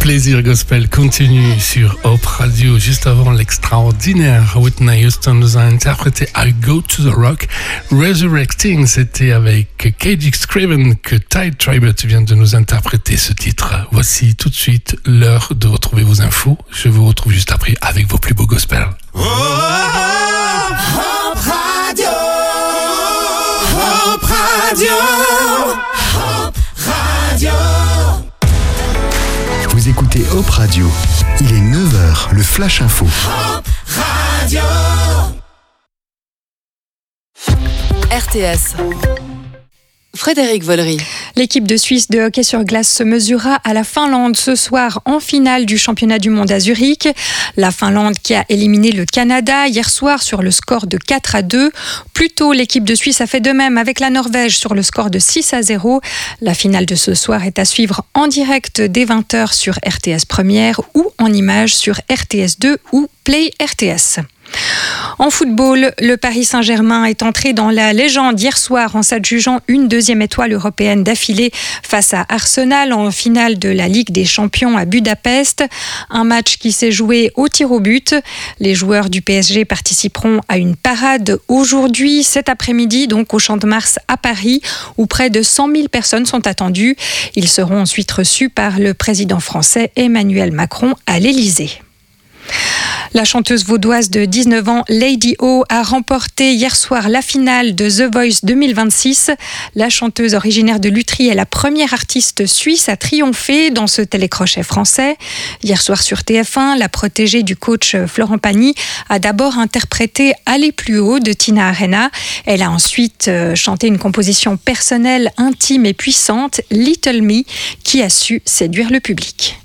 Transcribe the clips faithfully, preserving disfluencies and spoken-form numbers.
plaisir gospel continue sur Hope Radio. Juste avant, l'extraordinaire Whitney Houston nous a interprété I Go to the Rock. Resurrecting, c'était avec K G Scriven que Tide Tribe vient de nous interpréter ce titre. Voici tout de suite l'heure de retrouver vos infos. Je vous retrouve juste après avec vos plus beaux gospels. Oh, Hope Radio, Hope Radio, Hope Radio. Vous écoutez Hope Radio. Il est neuf heures, le Flash Info. Hope Radio. R T S. Frédéric Vollery. L'équipe de Suisse de hockey sur glace se mesurera à la Finlande ce soir en finale du championnat du monde à Zurich. La Finlande qui a éliminé le Canada hier soir sur le score de quatre à deux. Plus tôt, l'équipe de Suisse a fait de même avec la Norvège sur le score de six à zéro. La finale de ce soir est à suivre en direct dès vingt heures sur R T S Première ou en images sur R T S deux ou Play R T S. En football, le Paris Saint-Germain est entré dans la légende hier soir en s'adjugeant une deuxième étoile européenne d'affilée face à Arsenal en finale de la Ligue des Champions à Budapest. Un match qui s'est joué au tir au but. Les joueurs du P S G participeront à une parade aujourd'hui, cet après-midi, donc au Champ de Mars à Paris, où près de cent mille personnes sont attendues. Ils seront ensuite reçus par le président français Emmanuel Macron à l'Élysée. La chanteuse vaudoise de dix-neuf ans, Lady O, a remporté hier soir la finale de The Voice deux mille vingt-six. La chanteuse originaire de Lutry est la première artiste suisse à triompher dans ce télécrochet français. Hier soir sur T F un, la protégée du coach Florent Pagny a d'abord interprété Aller plus haut de Tina Arena. Elle a ensuite chanté une composition personnelle, intime et puissante, Little Me, qui a su séduire le public.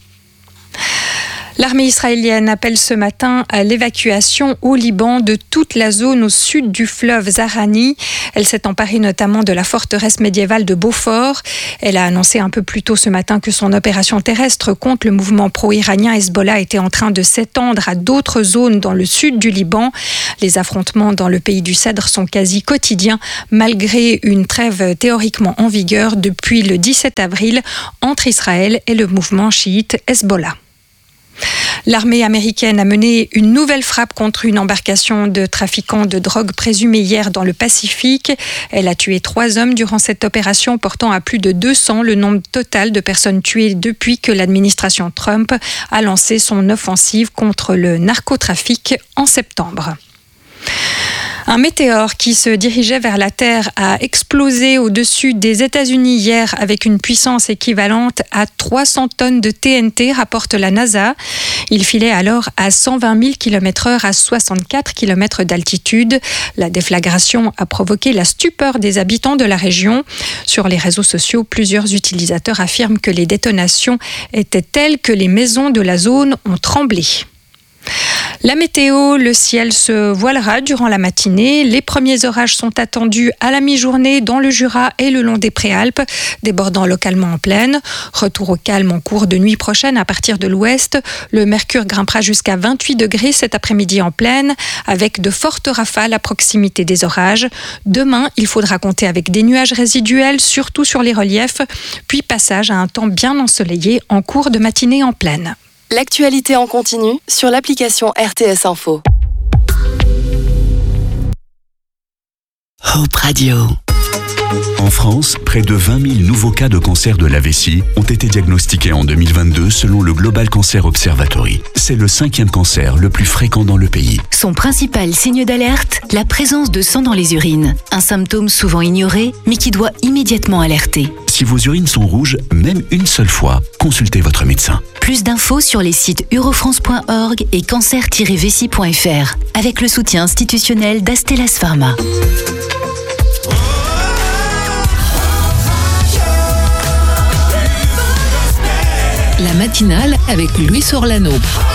L'armée israélienne appelle ce matin à l'évacuation au Liban de toute la zone au sud du fleuve Zahrani. Elle s'est emparée notamment de la forteresse médiévale de Beaufort. Elle a annoncé un peu plus tôt ce matin que son opération terrestre contre le mouvement pro-iranien Hezbollah était en train de s'étendre à d'autres zones dans le sud du Liban. Les affrontements dans le pays du Cèdre sont quasi quotidiens, malgré une trêve théoriquement en vigueur depuis le dix-sept avril entre Israël et le mouvement chiite Hezbollah. L'armée américaine a mené une nouvelle frappe contre une embarcation de trafiquants de drogue présumée hier dans le Pacifique. Elle a tué trois hommes durant cette opération, portant à plus de deux cents le nombre total de personnes tuées depuis que l'administration Trump a lancé son offensive contre le narcotrafic en septembre. Un météore qui se dirigeait vers la Terre a explosé au-dessus des États-Unis hier avec une puissance équivalente à trois cents tonnes de T N T, rapporte la NASA. Il filait alors à cent vingt mille kilomètres heure à soixante-quatre kilomètres d'altitude. La déflagration a provoqué la stupeur des habitants de la région. Sur les réseaux sociaux, plusieurs utilisateurs affirment que les détonations étaient telles que les maisons de la zone ont tremblé. La météo, le ciel se voilera durant la matinée. Les premiers orages sont attendus à la mi-journée dans le Jura et le long des Préalpes, débordant localement en plaine. Retour au calme en cours de nuit prochaine à partir de l'ouest. Le mercure grimpera jusqu'à vingt-huit degrés cet après-midi en plaine, avec de fortes rafales à proximité des orages. Demain, il faudra compter avec des nuages résiduels, surtout sur les reliefs, puis passage à un temps bien ensoleillé en cours de matinée en plaine. L'actualité en continu sur l'application R T S Info. Hope Radio. En France, près de vingt mille nouveaux cas de cancer de la vessie ont été diagnostiqués en deux mille vingt-deux selon le Global Cancer Observatory. C'est le cinquième cancer le plus fréquent dans le pays. Son principal signe d'alerte, la présence de sang dans les urines. Un symptôme souvent ignoré, mais qui doit immédiatement alerter. Si vos urines sont rouges, même une seule fois, consultez votre médecin. Plus d'infos sur les sites urofrance point org et cancer tiret vessie point f r, avec le soutien institutionnel d'Astellas Pharma. La matinale avec Luis Orlano.